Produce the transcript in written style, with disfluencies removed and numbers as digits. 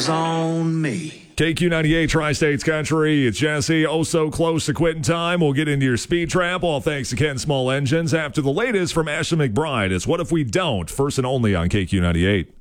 On me. KQ98 Tri-States Country. It's Jesse. Oh, so close to quitting time. We'll get into your speed trap, all thanks to Ken Small Engines. After the latest from Ashley McBride, it's What If We Don't? First and only on KQ98.